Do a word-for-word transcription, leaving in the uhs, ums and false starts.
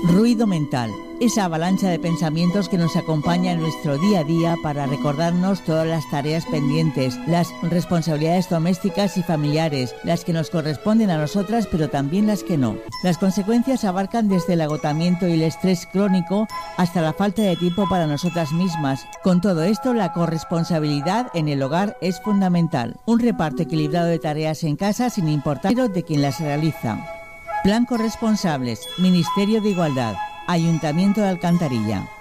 Ruido mental, esa avalancha de pensamientos que nos acompaña en nuestro día a día para recordarnos todas las tareas pendientes, las responsabilidades domésticas y familiares, las que nos corresponden a nosotras pero también las que no. Las consecuencias abarcan desde el agotamiento y el estrés crónico hasta la falta de tiempo para nosotras mismas. Con todo esto, la corresponsabilidad en el hogar es fundamental. Un reparto equilibrado de tareas en casa sin importar de quien las realiza. Plan Corresponsables, Ministerio de Igualdad, Ayuntamiento de Alcantarilla.